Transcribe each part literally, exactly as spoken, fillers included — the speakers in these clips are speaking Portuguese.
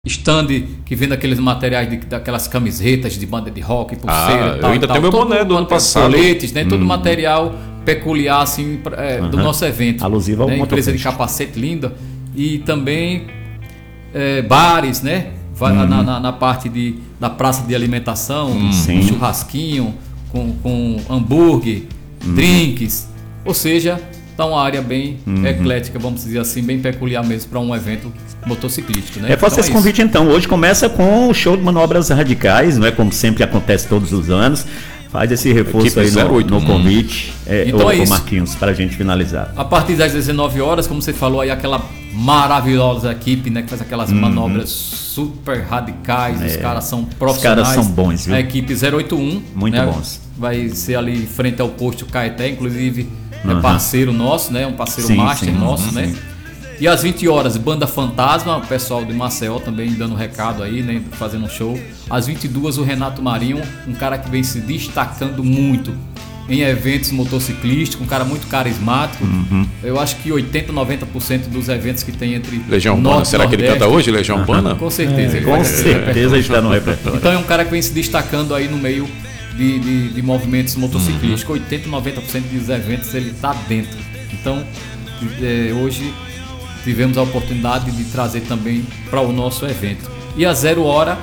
stand que vende aqueles materiais, de, daquelas camisetas de banda de rock, pulseira ah, e tal. Eu ainda e tal. tenho meu todo boné do ano passado. Coletes, né? Hum. Todo material peculiar assim, é, uhum. do nosso evento. Alusivo ao né? Empresa de Motofest. capacete linda. E também é, bares, né? Vai uhum. na, na, na parte de, da praça de alimentação, uhum. um churrasquinho, com, com hambúrguer, uhum. drinks. Ou seja, está uma área bem uhum. eclética, vamos dizer assim, bem peculiar mesmo para um evento motociclístico, né? É, faço então esse é convite então. Hoje começa com o show de manobras radicais, não é como sempre acontece todos os anos. Faz esse reforço Equipe aí no, no convite, é, então ô, é ô isso. Marquinhos, para a gente finalizar. A partir das dezenove horas, como você falou aí, aquela maravilhosa equipe, né, que faz aquelas uhum. manobras super radicais, é. os caras são profissionais. Os caras são bons, viu? A equipe zero oito um, muito né, bons. Vai ser ali em frente ao posto Caeté, inclusive uhum. é parceiro nosso, né, um parceiro sim, master sim, nosso, uhum. né. E às vinte horas, Banda Fantasma, o pessoal de Maceió também dando recado aí, né, fazendo um show. Às vinte e duas, o Renato Marinho, um cara que vem se destacando muito em eventos motociclísticos, um cara muito carismático. Uhum. Eu acho que oitenta, noventa por cento dos eventos que tem entre Legião Urbana, será que ele canta hoje, Legião Urbana? Uhum. Com certeza. É, ele com vai certeza está no repertório. Então é um cara que vem se destacando aí no meio de, de, de movimentos motociclísticos. Uhum. oitenta, noventa por cento dos eventos ele está dentro. Então, é, hoje tivemos a oportunidade de trazer também para o nosso evento. E a zero hora,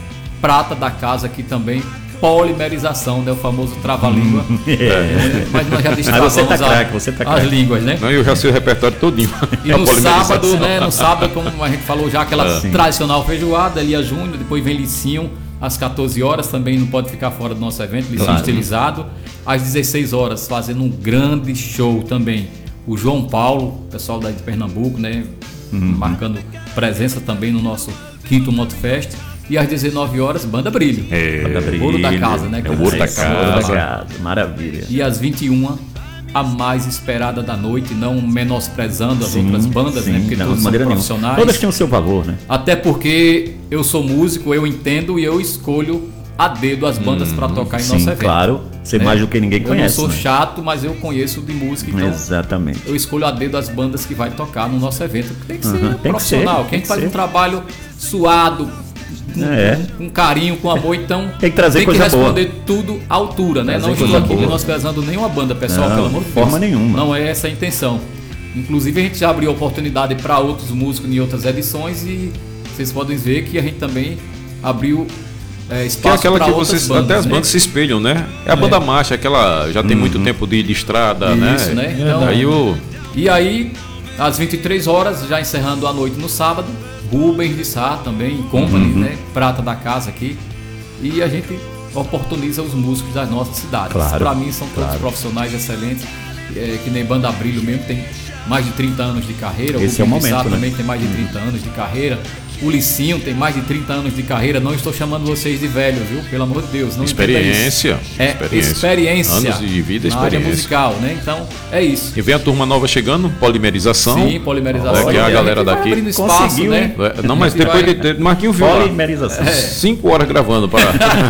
prata da casa aqui também, polimerização, né? O famoso trava-língua. É. É, mas nós já destravamos você tá craque, a, você tá as línguas, né? Não, eu já sei o repertório todinho. E no sábado, né? No sábado, como a gente falou já, aquela ah, tradicional feijoada, Elia Júnior, depois vem Licinho, às quatorze horas, também não pode ficar fora do nosso evento, Licinho claro. Estilizado. Às dezesseis horas, fazendo um grande show também. O João Paulo, pessoal daí de Pernambuco, né? Uhum. Marcando presença também no nosso quinto Motofest. E às dezenove horas, Banda Brilho. É, Banda Brilho. Ouro da Casa, né? É o Ouro da Casa. Maravilha. E às vinte e uma, a mais esperada da noite, não menosprezando as sim, outras bandas, sim, né? Porque não, todos são profissionais. Nenhuma. Todas têm o seu valor, né? Até porque eu sou músico, eu entendo e eu escolho a dedo as bandas hum, para tocar em sim, nosso evento. Claro, você né? mais do que ninguém conhece. Eu não sou né? chato, mas eu conheço de música, então exatamente. Eu escolho a dedo as bandas que vai tocar no nosso evento. Tem que ser uhum, tem profissional, que ser, que a gente faz ser. um trabalho suado, com, é. com carinho, com amor, então tem que, trazer tem que coisa responder boa. Tudo à altura, né? Trazer não estou aqui menosprezando nenhuma banda, pessoal, não, pelo amor de Deus. Forma nenhuma. Não é essa a intenção. Inclusive a gente já abriu oportunidade para outros músicos em outras edições e vocês podem ver que a gente também abriu É, que é aquela que vocês, bandas, até as né? bandas se espelham, né? É a banda é. marcha, aquela já tem uhum. muito tempo de, de estrada, isso, né? né? Então, aí o... E aí, às vinte e três horas, já encerrando a noite no sábado, Rubens de Sá também, Company, uhum. né? Prata da casa aqui. E a gente oportuniza os músicos das nossas cidades. Claro, Para mim são todos claro. profissionais excelentes, é, que nem Banda Brilho mesmo, tem mais de trinta anos de carreira. Esse o é o momento, de Sá né? também tem mais de trinta uhum. anos de carreira. O Licinho tem mais de trinta anos de carreira. Não estou chamando vocês de velho, viu? Pelo amor de Deus. Não experiência. É experiência. experiência. Anos de vida, na experiência. área musical, né? Então, é isso. E vem a turma nova chegando, polimerização. Sim, polimerização. Aqui é a galera daqui. Abrindo espaço, conseguiu, né? Não, mas depois vai... de, de Marquinho viu polimerização. É. Cinco horas gravando para.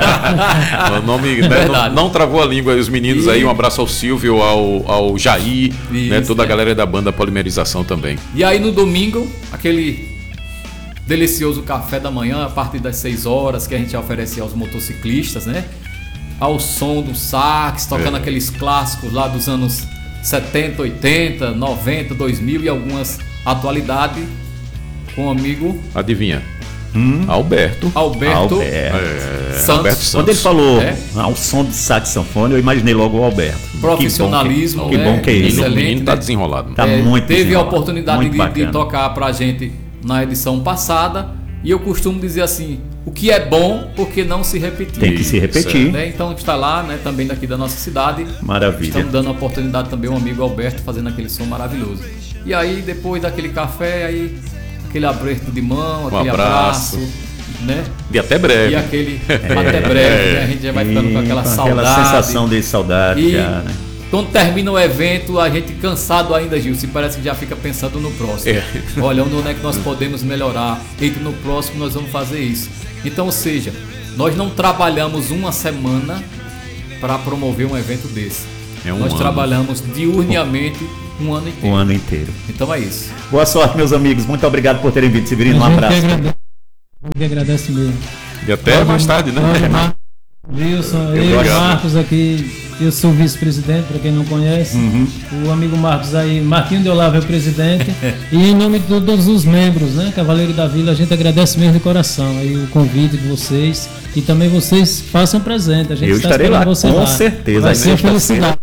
o nome né, não, não travou a língua. Os meninos e... aí, um abraço ao Silvio, ao, ao Jair, isso, né? Toda é. a galera da banda Polimerização também. E aí no domingo, aquele delicioso café da manhã a partir das seis horas que a gente oferece aos motociclistas, né? Ao som do sax, tocando é. aqueles clássicos lá dos anos setenta, oitenta, noventa, dois mil e algumas atualidades com o amigo... Adivinha? Hum. Alberto. Alberto, Alberto. É, Santos. Alberto Santos. Quando ele falou é? ao som de saxofone, eu imaginei logo o Alberto. Profissionalismo, que bom que, que, né? que é isso. O menino tá desenrolado. Tá é, muito Teve desenrolado. a oportunidade muito de, de tocar pra gente na edição passada e eu costumo dizer assim, o que é bom, porque não se repetir. Tem que se repetir. Né? Então está lá, né, também daqui da nossa cidade. Maravilha. Estamos dando a oportunidade também ao amigo Alberto fazendo aquele som maravilhoso. E aí depois daquele café, aí aquele aperto de mão, um aquele abraço. abraço, né? E até breve. E aquele é, até breve, né? A gente já vai ficando com aquela saudade. Aquela sensação de saudade e, já, né? Quando termina o evento, a gente cansado ainda, Gil, se parece que já fica pensando no próximo. É. Olha, onde é que nós podemos melhorar? E que no próximo nós vamos fazer isso. Então, ou seja, nós não trabalhamos uma semana para promover um evento desse. É um nós ano. trabalhamos diurniamente um ano inteiro. Um ano inteiro. Então é isso. Boa sorte, meus amigos. Muito obrigado por terem vindo. Severino, um abraço. que agradece mesmo. E até Pode, mais tarde, né? Wilson, eu, eu Marcos aqui, eu sou vice-presidente, para quem não conhece. Uhum. O amigo Marcos aí, Marquinho de Olavo é o presidente. E em nome de todos os membros, né, Cavaleiro da Vila, a gente agradece mesmo de coração aí o convite de vocês. E também vocês façam presente. A gente eu está estarei lá, você com lá. certeza. Vai ser felicidade.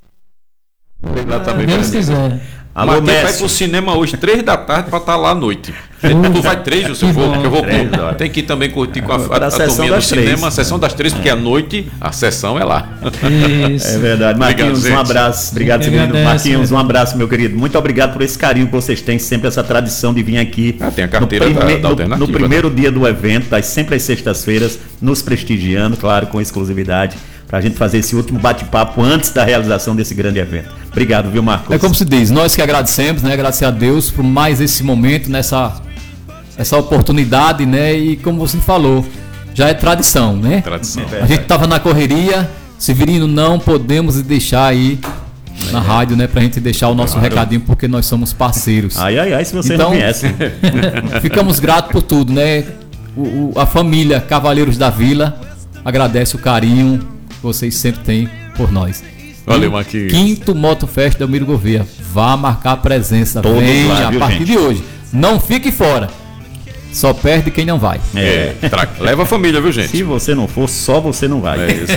Lá também, Deus quiser. Alô, Marquinhos vai pro cinema hoje, três da tarde, para estar lá à noite. Uh, tu vai três, você for, porque eu vou com, tem que também curtir com a, a, a turminha do cinema, a sessão das três, porque à noite a sessão é lá. Isso. É verdade. Marquinhos, obrigado, um abraço. Obrigado, segundo. Marquinhos, um abraço, meu querido. Muito obrigado por esse carinho que vocês têm, sempre essa tradição de vir aqui. Ah, tem a carteira no, prime... da, da alternativa, no, no primeiro né? dia do evento, tá, sempre às sextas-feiras, nos prestigiando, claro, com exclusividade, para a gente fazer esse último bate-papo antes da realização desse grande evento. Obrigado, viu, Marcos? É como se diz, nós que agradecemos, né? Agradecer a Deus por mais esse momento, nessa essa oportunidade, né? E como você falou, já é tradição, né? Tradição. É a gente estava na correria, Severino, não podemos deixar aí é. na rádio, né? Pra gente deixar o nosso claro. recadinho, porque nós somos parceiros. Ai, ai, ai, se você então, não conhece. Ficamos gratos por tudo, né? O, o, a família Cavaleiros da Vila agradece o carinho que vocês sempre têm por nós. Valeu, Marquinhos. Quinto Motofest Delmiro Gouveia. Vá marcar a presença. Todos Venha lá, viu, a partir gente? de hoje. Não fique fora. Só perde quem não vai. É, tra... leva a família, viu, gente? Se você não for, só você não vai. É isso.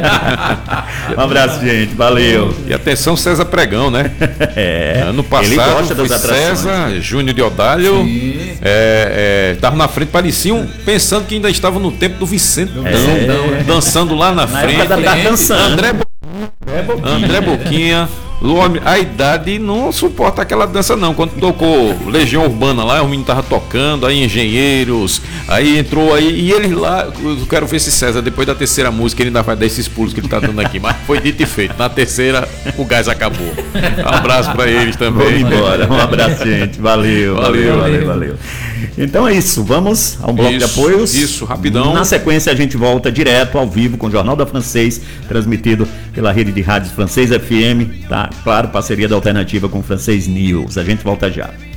Um abraço, gente. Valeu. E atenção, César Pregão, né? É. Ano passado, ele gosta das atrações. César, Júnior de Odálio, estavam é, é, na frente, pareciam pensando que ainda estavam no tempo do Vicente. É. Dão, é. Dançando lá na, na frente. Da, da dançando. André, Bo... André Boquinha. A idade não suporta aquela dança não. Quando tocou Legião Urbana lá, o menino tava tocando, aí Engenheiros, aí entrou aí, e ele lá, eu quero ver se César, depois da terceira música, ele ainda vai dar esses pulos que ele tá dando aqui, mas foi dito e feito, na terceira o gás acabou. Um abraço pra eles também. Vamos embora, um abraço, gente, valeu, valeu, valeu, valeu, valeu. Então é isso, vamos ao bloco isso, de apoios. Isso, rapidão. Na sequência a gente volta direto ao vivo com o Jornal da Francês, transmitido pela rede de rádios Francês F M, tá? Claro, parceria da Alternativa com Francês News. A gente volta já.